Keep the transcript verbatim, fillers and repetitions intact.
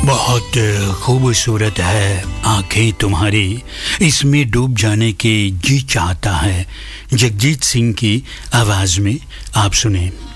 बहुत खूबसूरत है आंखें तुम्हारी, इसमें डूब जाने के जी चाहता है। जगजीत सिंह की आवाज़ में आप सुने।